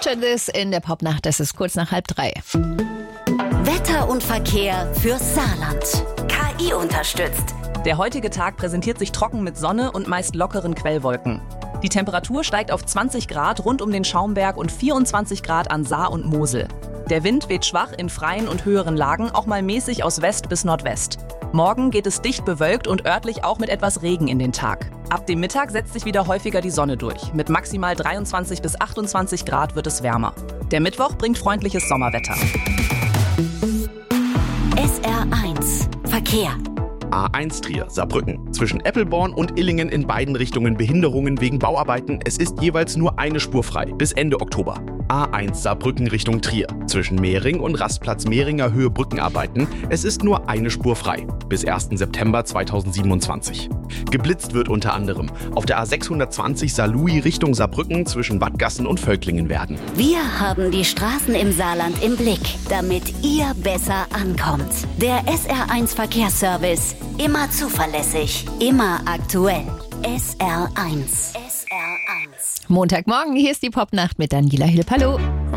Picture This in der Popnacht. Es ist kurz nach 2:30. Wetter und Verkehr fürs Saarland. KI unterstützt. Der heutige Tag präsentiert sich trocken mit Sonne und meist lockeren Quellwolken. Die Temperatur steigt auf 20 Grad rund um den Schaumberg und 24 Grad an Saar und Mosel. Der Wind weht schwach in freien und höheren Lagen, auch mal mäßig aus West bis Nordwest. Morgen geht es dicht bewölkt und örtlich auch mit etwas Regen in den Tag. Ab dem Mittag setzt sich wieder häufiger die Sonne durch. Mit maximal 23 bis 28 Grad wird es wärmer. Der Mittwoch bringt freundliches Sommerwetter. SR1 Verkehr. A1 Trier, Saarbrücken. Zwischen Eppelborn und Illingen in beiden Richtungen Behinderungen wegen Bauarbeiten. Es ist jeweils nur eine Spur frei, bis Ende Oktober. A1 Saarbrücken Richtung Trier. Zwischen Mehring und Rastplatz Mehringer Höhe Brückenarbeiten. Es ist nur eine Spur frei, bis 1. September 2027. Geblitzt wird unter anderem auf der A620 Saarlouis Richtung Saarbrücken zwischen Wattgassen und Völklingen-Werden. Wir haben die Straßen im Saarland im Blick, damit ihr besser ankommt. Der SR1 Verkehrsservice. Immer zuverlässig, immer aktuell. SR1. SR1. Montagmorgen, hier ist die Popnacht mit Daniela Hilp. Hallo.